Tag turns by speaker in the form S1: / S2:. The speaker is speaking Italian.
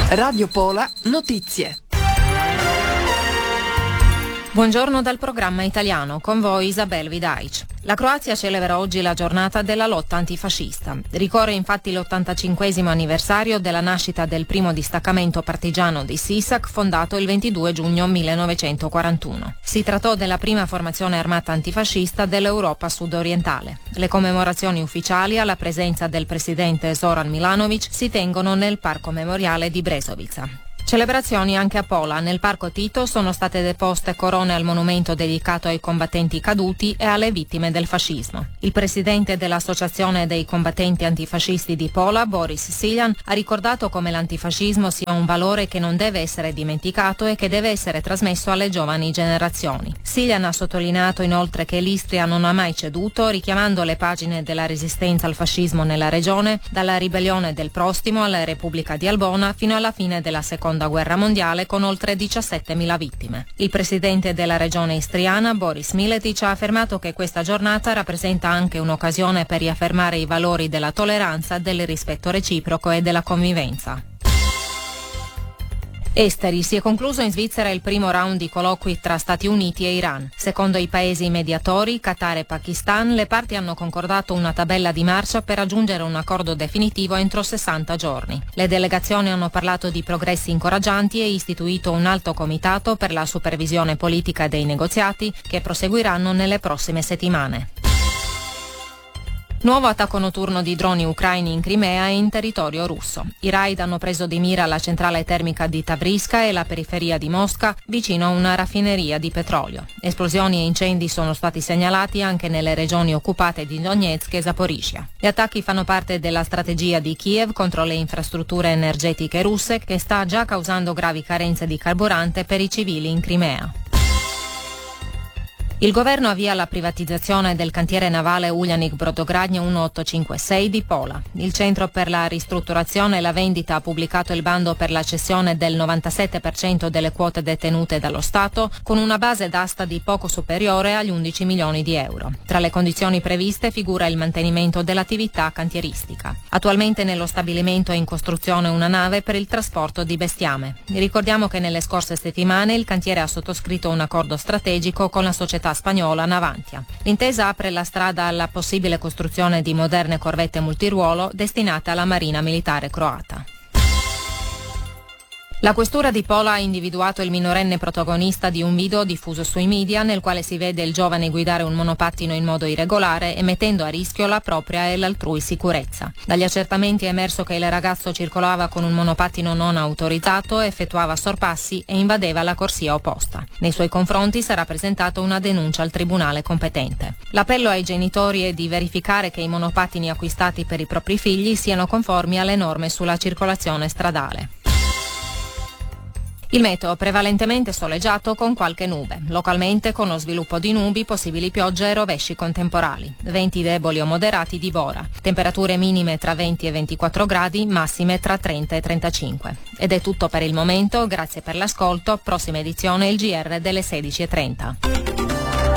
S1: Radio Pola Notizie.
S2: Buongiorno dal programma italiano, con voi Isabel Vidaic. La Croazia celebra oggi la giornata della lotta antifascista. Ricorre infatti l'85° anniversario della nascita del primo distaccamento partigiano di Sisak, fondato il 22 giugno 1941. Si trattò della prima formazione armata antifascista dell'Europa sudorientale. Le commemorazioni ufficiali, alla presenza del presidente Zoran Milanovic, si tengono nel Parco Memoriale di Brezovica. Celebrazioni anche a Pola. Nel Parco Tito sono state deposte corone al monumento dedicato ai combattenti caduti e alle vittime del fascismo. Il presidente dell'Associazione dei combattenti antifascisti di Pola, Boris Siljan, ha ricordato come l'antifascismo sia un valore che non deve essere dimenticato e che deve essere trasmesso alle giovani generazioni. Siljan ha sottolineato inoltre che l'Istria non ha mai ceduto, richiamando le pagine della resistenza al fascismo nella regione, dalla ribellione del Prostimo alla Repubblica di Albona fino alla fine della Seconda Guerra Mondiale, con oltre 17.000 vittime. Il presidente della regione istriana, Boris Miletic, ha affermato che questa giornata rappresenta anche un'occasione per riaffermare i valori della tolleranza, del rispetto reciproco e della convivenza. Esteri. Si è concluso in Svizzera il primo round di colloqui tra Stati Uniti e Iran. Secondo i paesi mediatori, Qatar e Pakistan, le parti hanno concordato una tabella di marcia per raggiungere un accordo definitivo entro 60 giorni. Le delegazioni hanno parlato di progressi incoraggianti e istituito un alto comitato per la supervisione politica dei negoziati, che proseguiranno nelle prossime settimane. Nuovo attacco notturno di droni ucraini in Crimea e in territorio russo. I raid hanno preso di mira la centrale termica di Tabriska e la periferia di Mosca, vicino a una raffineria di petrolio. Esplosioni e incendi sono stati segnalati anche nelle regioni occupate di Donetsk e Zaporizhia. Gli attacchi fanno parte della strategia di Kiev contro le infrastrutture energetiche russe, che sta già causando gravi carenze di carburante per i civili in Crimea. Il governo avvia la privatizzazione del cantiere navale Uljanik Brodogradnja 1856 di Pola. Il Centro per la ristrutturazione e la vendita ha pubblicato il bando per la cessione del 97% delle quote detenute dallo Stato, con una base d'asta di poco superiore agli 11 milioni di euro. Tra le condizioni previste figura il mantenimento dell'attività cantieristica. Attualmente nello stabilimento è in costruzione una nave per il trasporto di bestiame. Ricordiamo che nelle scorse settimane il cantiere ha sottoscritto un accordo strategico con la società spagnola Navantia. L'intesa apre la strada alla possibile costruzione di moderne corvette multiruolo destinate alla Marina Militare croata. La questura di Pola ha individuato il minorenne protagonista di un video diffuso sui media nel quale si vede il giovane guidare un monopattino in modo irregolare e mettendo a rischio la propria e l'altrui sicurezza. Dagli accertamenti è emerso che il ragazzo circolava con un monopattino non autorizzato, effettuava sorpassi e invadeva la corsia opposta. Nei suoi confronti sarà presentata una denuncia al tribunale competente. L'appello ai genitori è di verificare che i monopattini acquistati per i propri figli siano conformi alle norme sulla circolazione stradale. Il meteo prevalentemente soleggiato con qualche nube, localmente con lo sviluppo di nubi, possibili piogge e rovesci con temporali, venti deboli o moderati di vora, temperature minime tra 20 e 24 gradi, massime tra 30 e 35. Ed è tutto per il momento, grazie per l'ascolto, prossima edizione il GR delle 16:30.